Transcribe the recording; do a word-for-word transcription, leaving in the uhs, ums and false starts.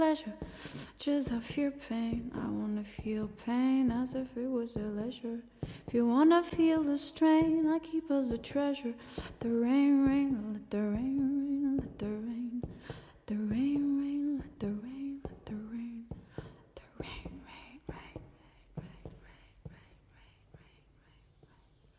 pleasure, just I fear pain. I wanna feel pain as if it was a leisure. If you wanna feel the strain, I keep as a treasure. Let the rain rain, let the rain